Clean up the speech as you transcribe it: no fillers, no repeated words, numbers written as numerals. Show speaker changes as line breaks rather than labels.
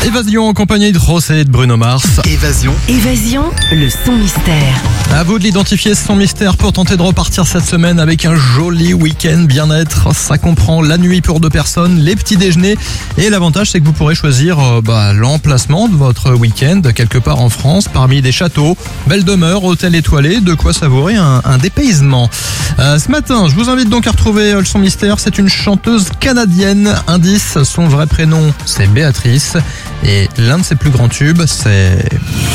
Évasion en compagnie de Rosé et de Bruno Mars.
Évasion,
Le son mystère.
À vous de l'identifier, ce son mystère pour tenter de repartir cette semaine avec un joli week-end bien-être. Ça comprend la nuit pour 2 personnes, les petits déjeuners et l'avantage c'est que vous pourrez choisir l'emplacement de votre week-end quelque part en France parmi des châteaux, belles demeures, hôtels étoilés, de quoi savourer un dépaysement. Ce matin, je vous invite donc à retrouver le son mystère. C'est une chanteuse canadienne. Indice, son vrai prénom c'est Béatrice et l'un de ses plus grands tubes c'est...